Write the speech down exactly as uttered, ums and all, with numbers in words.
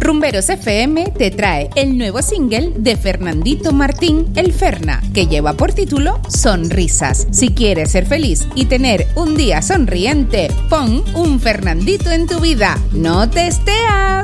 Rumberos F M te trae el nuevo single de Fernandito Martín, El Ferna, que lleva por título Sonrisas. Si quieres ser feliz y tener un día sonriente, pon un Fernandito en tu vida. ¡No te esteas!